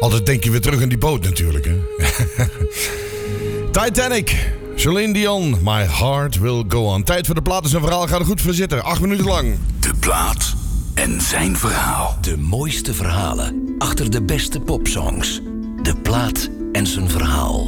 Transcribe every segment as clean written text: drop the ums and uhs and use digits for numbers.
Altijd denk je weer terug aan die boot natuurlijk, hè. Titanic, Celine Dion, My Heart Will Go On. Tijd voor de plaat en zijn verhaal. Ga er goed voor zitten. 8 minuten lang. De plaat en zijn verhaal. De mooiste verhalen achter de beste popsongs. De plaat en zijn verhaal.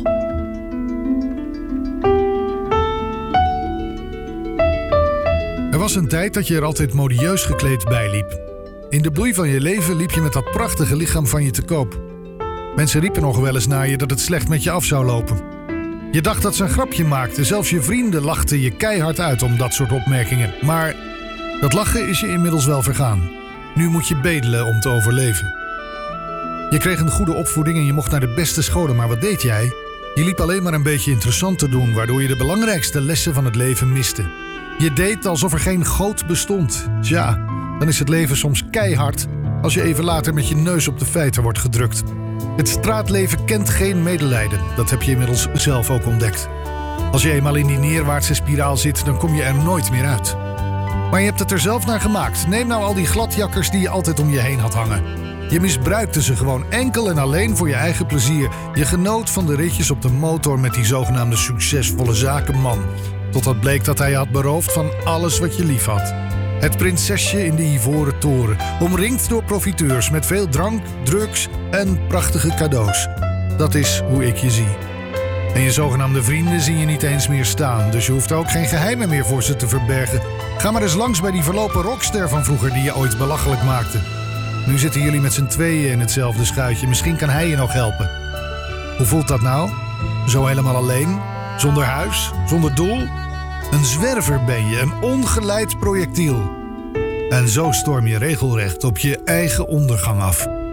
Er was een tijd dat je er altijd modieus gekleed bij liep. In de bloei van je leven liep je met dat prachtige lichaam van je te koop. Mensen riepen nog wel eens naar je dat het slecht met je af zou lopen. Je dacht dat ze een grapje maakten. Zelfs je vrienden lachten je keihard uit om dat soort opmerkingen. Maar dat lachen is je inmiddels wel vergaan. Nu moet je bedelen om te overleven. Je kreeg een goede opvoeding en je mocht naar de beste scholen. Maar wat deed jij? Je liep alleen maar een beetje interessant te doen, waardoor je de belangrijkste lessen van het leven miste. Je deed alsof er geen goot bestond. Tja, dan is het leven soms keihard als je even later met je neus op de feiten wordt gedrukt. Het straatleven kent geen medelijden. Dat heb je inmiddels zelf ook ontdekt. Als je eenmaal in die neerwaartse spiraal zit, dan kom je er nooit meer uit. Maar je hebt het er zelf naar gemaakt. Neem nou al die gladjakkers die je altijd om je heen had hangen. Je misbruikte ze gewoon enkel en alleen voor je eigen plezier. Je genoot van de ritjes op de motor met die zogenaamde succesvolle zakenman. Totdat bleek dat hij je had beroofd van alles wat je lief had. Het prinsesje in de ivoren toren, omringd door profiteurs met veel drank, drugs en prachtige cadeaus. Dat is hoe ik je zie. En je zogenaamde vrienden zien je niet eens meer staan, dus je hoeft ook geen geheimen meer voor ze te verbergen. Ga maar eens langs bij die verlopen rockster van vroeger die je ooit belachelijk maakte. Nu zitten jullie met z'n tweeën in hetzelfde schuitje, misschien kan hij je nog helpen. Hoe voelt dat nou? Zo helemaal alleen? Zonder huis? Zonder doel? Een zwerver ben je, een ongeleid projectiel. En zo storm je regelrecht op je eigen ondergang af.